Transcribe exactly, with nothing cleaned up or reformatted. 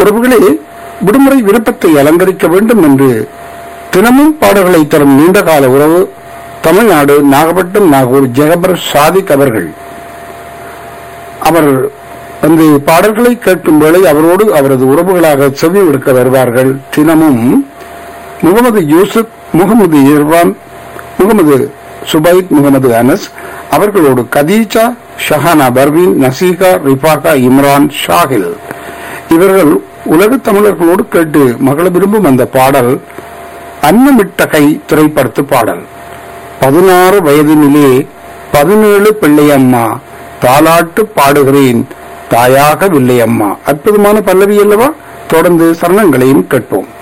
உறவுகளே, விடுமுறை விருப்பத்தை அலங்கரிக்க வேண்டும் என்று தினமும் பாடல்களை தரும் நீண்டகால உறவு தமிழ்நாடு நாகப்பட்டினம் நாகூர் ஜெகபர் சாதிக் அவர்கள். அவர் அந்த பாடல்களை கேட்கும் வேளை அவரோடு அவரது உறவுகளாக செவி எடுக்க வருவார்கள். தினமும் முகமது யூசுப், முகமது இர்வான், முகமது சுபைத், முகமது அனஸ் அவர்களோடு கதீஜா, ஷஹானா பர்வீன், நசீகா, ரிஃபாகா, இம்ரான், ஷாஹில் இவர்கள் உலக தமிழர்களோடு கேட்டு மகள விரும்பும் அந்த பாடல் அன்னமிட்ட கை திரைப்படத்து பாடல். பதினாறு வயதினிலே பதினேழு பிள்ளையம்மா தாலாட்டு பாடுகிறேன் தாயாக வில்லையம்மா. அற்புதமான பல்லவி அல்லவா? தொடர்ந்து சரணங்களையும் கேட்போம்.